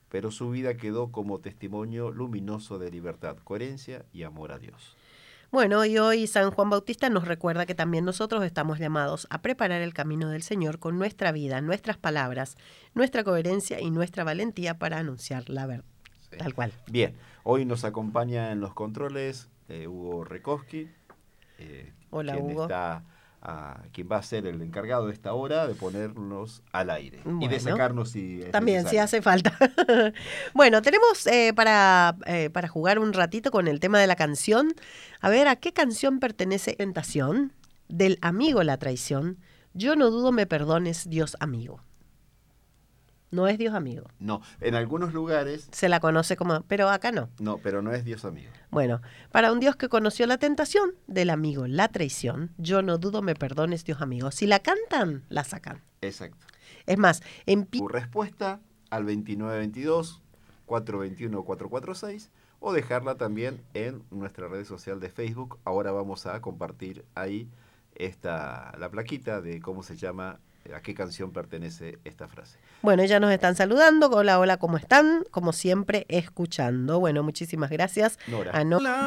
pero su vida quedó como testimonio luminoso de libertad, coherencia y amor a Dios. Bueno, y hoy San Juan Bautista nos recuerda que también nosotros estamos llamados a preparar el camino del Señor con nuestra vida, nuestras palabras, nuestra coherencia y nuestra valentía para anunciar la verdad. Sí. Tal cual. Bien, hoy nos acompaña en los controles Hugo Rekoski, Hola, quien Hugo. quien va a ser el encargado de esta hora de ponernos al aire y de Bueno, sacarnos si es también, si necesario. hace falta. Bueno, tenemos para jugar un ratito con el tema de la canción. A ver, ¿a qué canción pertenece Tentación? Del amigo la traición. Yo no dudo me perdones, Dios amigo. No es Dios amigo. No, en algunos lugares, Se la conoce como, pero acá no. no, pero no es Dios amigo. Bueno, para un Dios que conoció la tentación, del amigo la traición, yo no dudo me perdones, Dios amigo. Si la cantan, la sacan. Exacto. Es más, Tu respuesta al 2922 421 446 o dejarla también en nuestra red social de Facebook. Ahora vamos a compartir ahí la plaquita de cómo se llama, a qué canción pertenece esta frase. Bueno, ya nos están saludando. Hola, hola, ¿cómo están? Como siempre, escuchando. Bueno, muchísimas gracias. Nora. A